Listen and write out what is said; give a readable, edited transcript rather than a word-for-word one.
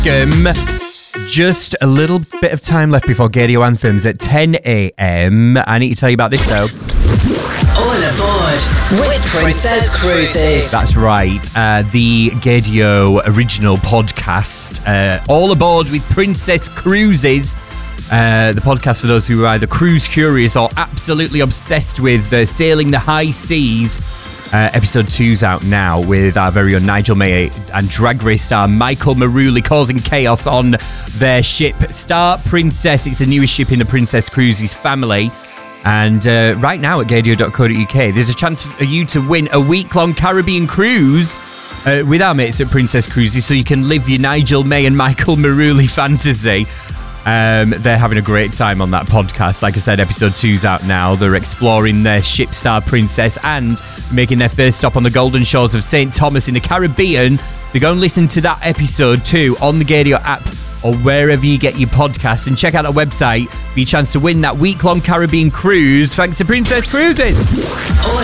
Just a little bit of time left before Gaydio Anthems at 10 a.m. I need to tell you about this though. All aboard with Princess Cruises. That's right, the Gaydio original podcast. All aboard with Princess Cruises. The podcast for those who are either cruise curious or absolutely obsessed with sailing the high seas. Episode 2's out now with our very own Nigel May and Drag Race star Michael Maruli causing chaos on their ship Star Princess. It's the newest ship in the Princess Cruises family. And right now at gaydio.co.uk, there's a chance for you to win a week-long Caribbean cruise with our mates at Princess Cruises, so you can live your Nigel May and Michael Maruli fantasy. They're having a great time on that podcast. Like I said, episode 2's out now. They're exploring their ship Star Princess and making their first stop on the golden shores of St. Thomas in the Caribbean. So go and listen to that episode 2 on the Gaydio app or wherever you get your podcasts, and check out the website for your chance to win that week-long Caribbean cruise thanks to Princess Cruises.